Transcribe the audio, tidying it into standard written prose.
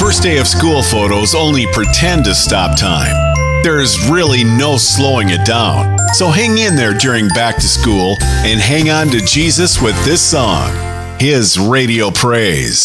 First day of school photos only pretend to stop time. There's really no slowing it down. So hang in there during back to school and hang on to Jesus with this song, His Radio Praise.